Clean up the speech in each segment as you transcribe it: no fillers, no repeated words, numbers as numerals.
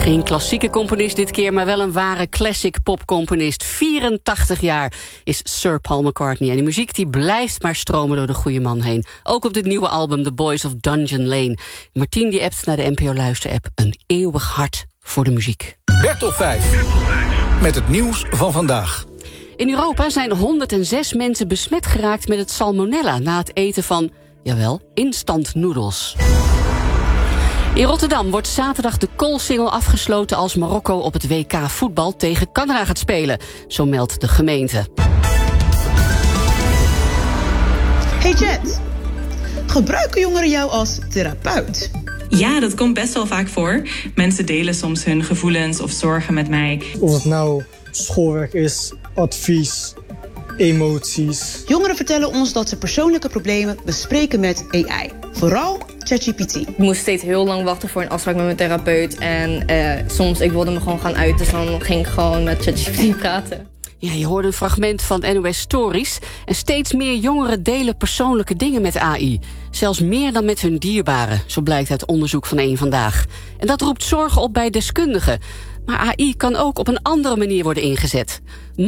Geen klassieke componist dit keer, maar wel een ware classic popcomponist. 84 jaar is Sir Paul McCartney. En de muziek die blijft maar stromen door de goede man heen. Ook op dit nieuwe album The Boys of Dungeon Lane. Martien die appt naar de NPO Luister-app. Een eeuwig hart voor de muziek. Bertop 5. Met het nieuws van vandaag. In Europa zijn 106 mensen besmet geraakt met het salmonella na het eten van, jawel, instant noedels. In Rotterdam wordt zaterdag de koolsingel afgesloten als Marokko op het WK voetbal tegen Canada gaat spelen. Zo meldt de gemeente. Hey Jet, gebruiken jongeren jou als therapeut? Ja, dat komt best wel vaak voor. Mensen delen soms hun gevoelens of zorgen met mij. Of het nou schoolwerk is, advies, emoties. Jongeren vertellen ons dat ze persoonlijke problemen bespreken met AI. Vooral ChatGPT. Ik moest steeds heel lang wachten voor een afspraak met mijn therapeut. En soms, ik wilde me gewoon gaan uit. Dus dan ging ik gewoon met ChatGPT praten. Ja, je hoorde een fragment van NOS Stories. En steeds meer jongeren delen persoonlijke dingen met AI. Zelfs meer dan met hun dierbaren. Zo blijkt uit onderzoek van Eén Vandaag. En dat roept zorgen op bij deskundigen. Maar AI kan ook op een andere manier worden ingezet.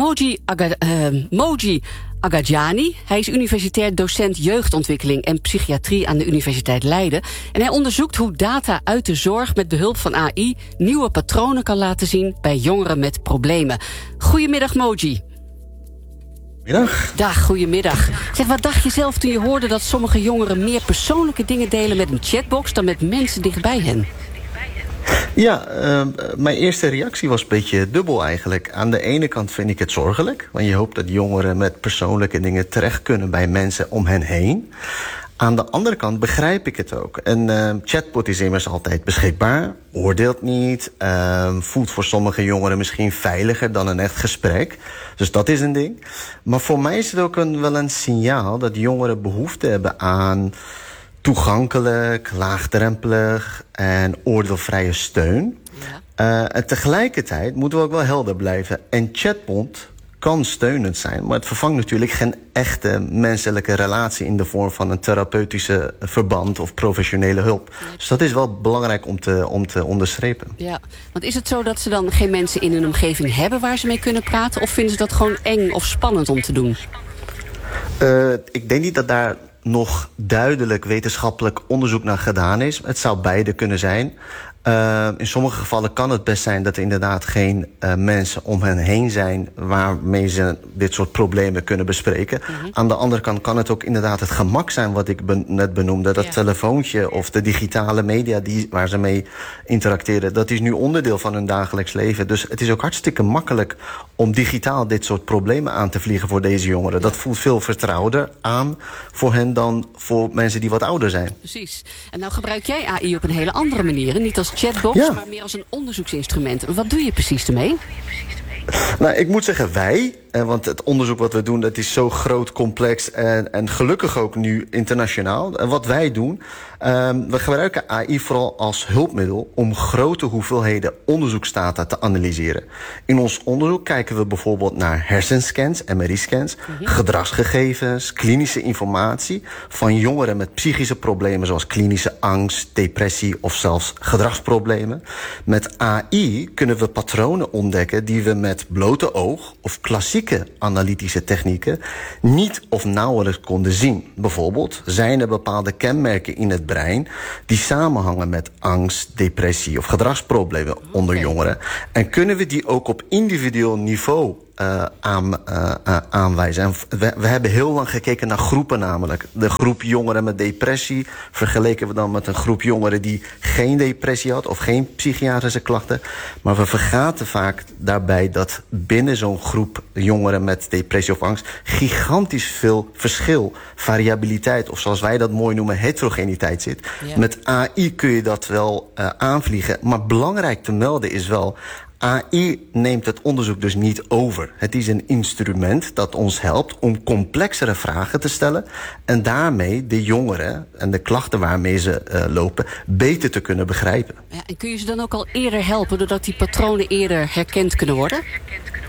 Moji Agajani, hij is universitair docent jeugdontwikkeling en psychiatrie aan de Universiteit Leiden. En hij onderzoekt hoe data uit de zorg met behulp van AI nieuwe patronen kan laten zien bij jongeren met problemen. Goedemiddag Moji. Middag. Dag, goedemiddag. Zeg, wat dacht je zelf toen je hoorde dat sommige jongeren meer persoonlijke dingen delen met een chatbox dan met mensen dichtbij hen? Ja, mijn eerste reactie was een beetje dubbel eigenlijk. Aan de ene kant vind ik het zorgelijk, want je hoopt dat jongeren met persoonlijke dingen terecht kunnen bij mensen om hen heen. Aan de andere kant begrijp ik het ook. Een chatbot is immers altijd beschikbaar, oordeelt niet, voelt voor sommige jongeren misschien veiliger dan een echt gesprek. Dus dat is een ding. Maar voor mij is het ook wel een signaal dat jongeren behoefte hebben aan toegankelijk, laagdrempelig en oordeelvrije steun. Ja. En tegelijkertijd moeten we ook wel helder blijven. En chatbot kan steunend zijn, maar het vervangt natuurlijk geen echte menselijke relatie in de vorm van een therapeutische verband of professionele hulp. Ja. Dus dat is wel belangrijk om te onderstrepen. Ja, want is het zo dat ze dan geen mensen in hun omgeving hebben waar ze mee kunnen praten, of vinden ze dat gewoon eng of spannend om te doen? Ik denk niet dat daar nog duidelijk wetenschappelijk onderzoek naar gedaan is. Het zou beide kunnen zijn. In sommige gevallen kan het best zijn dat er inderdaad geen mensen om hen heen zijn waarmee ze dit soort problemen kunnen bespreken. Mm-hmm. Aan de andere kant kan het ook inderdaad het gemak zijn wat ik net benoemde. Dat telefoontje of de digitale media waar ze mee interacteren, dat is nu onderdeel van hun dagelijks leven. Dus het is ook hartstikke makkelijk om digitaal dit soort problemen aan te vliegen voor deze jongeren. Dat voelt veel vertrouwder aan voor hen dan voor mensen die wat ouder zijn. Precies. En nou gebruik jij AI op een hele andere manier. Niet als chatbox, maar meer als een onderzoeksinstrument. Wat doe je precies ermee? Nou, ik moet zeggen wij, want het onderzoek wat we doen, dat is zo groot, complex en gelukkig ook nu internationaal. En wat wij doen, we gebruiken AI vooral als hulpmiddel om grote hoeveelheden onderzoeksdata te analyseren. In ons onderzoek kijken we bijvoorbeeld naar hersenscans, MRI-scans, gedragsgegevens, klinische informatie van jongeren met psychische problemen zoals klinische angst, depressie of zelfs gedragsproblemen. Met AI kunnen we patronen ontdekken die we met blote oog of klassieke analytische technieken niet of nauwelijks konden zien. Bijvoorbeeld zijn er bepaalde kenmerken in het brein die samenhangen met angst, depressie of gedragsproblemen onder jongeren. En kunnen we die ook op individueel niveau aanwijzen. En we hebben heel lang gekeken naar groepen namelijk. De groep jongeren met depressie vergeleken we dan met een groep jongeren die geen depressie had of geen psychiatrische klachten. Maar we vergaten vaak daarbij dat binnen zo'n groep jongeren met depressie of angst gigantisch veel verschil, variabiliteit of zoals wij dat mooi noemen heterogeniteit zit. Ja. Met AI kun je dat wel aanvliegen. Maar belangrijk te melden is wel, AI neemt het onderzoek dus niet over. Het is een instrument dat ons helpt om complexere vragen te stellen en daarmee de jongeren en de klachten waarmee ze lopen beter te kunnen begrijpen. Ja, en kun je ze dan ook al eerder helpen doordat die patronen eerder herkend kunnen worden?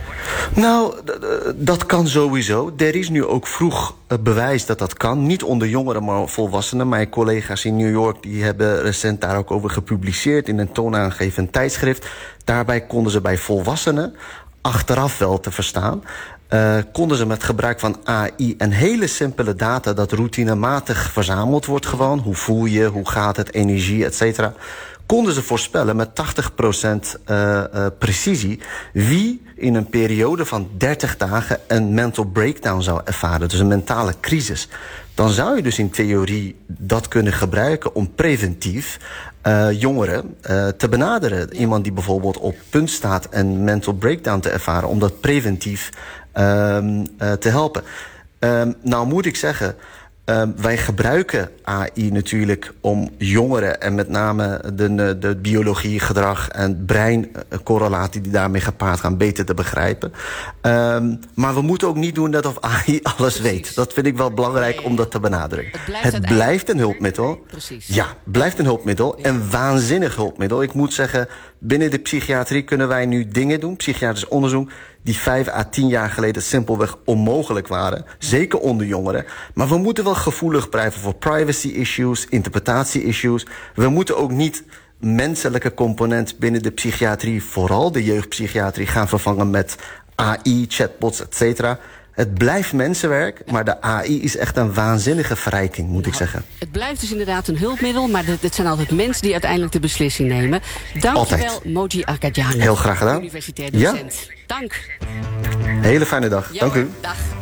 Nou, dat kan sowieso. Er is nu ook vroeg bewijs dat dat kan. Niet onder jongeren, maar volwassenen. Mijn collega's in New York die hebben recent daar ook over gepubliceerd in een toonaangevend tijdschrift. Daarbij konden ze bij volwassenen, achteraf wel te verstaan, konden ze met gebruik van AI en hele simpele data dat routinematig verzameld wordt gewoon. Hoe voel je, hoe gaat het, energie, et cetera. Konden ze voorspellen met 80% precisie wie in een periode van 30 dagen een mental breakdown zou ervaren. Dus een mentale crisis. Dan zou je dus in theorie dat kunnen gebruiken om preventief jongeren te benaderen. Iemand die bijvoorbeeld op punt staat een mental breakdown te ervaren, om dat preventief te helpen. Nou moet ik zeggen, wij gebruiken AI natuurlijk om jongeren en met name de biologie, gedrag en breincorrelatie die daarmee gepaard gaan beter te begrijpen. Maar we moeten ook niet doen net of AI alles weet. Dat vind ik wel belangrijk om dat te benadrukken. Het blijft een hulpmiddel. Precies. Ja, blijft een hulpmiddel. Ja. Een waanzinnig hulpmiddel. Ik moet zeggen, binnen de psychiatrie kunnen wij nu dingen doen, psychiatrisch onderzoek, die 5 à 10 jaar geleden simpelweg onmogelijk waren. Zeker onder jongeren. Maar we moeten wel gevoelig blijven voor privacy issues, interpretatie issues. We moeten ook niet menselijke component binnen de psychiatrie, vooral de jeugdpsychiatrie, gaan vervangen met AI, chatbots, et cetera. Het blijft mensenwerk, maar de AI is echt een waanzinnige verrijking, moet ik zeggen. Het blijft dus inderdaad een hulpmiddel, maar het zijn altijd mensen die uiteindelijk de beslissing nemen. Dankjewel, Moji Arkadjani. Heel graag gedaan. Universitair docent. Ja. Dank. Hele fijne dag. Jo, dank u. Dag.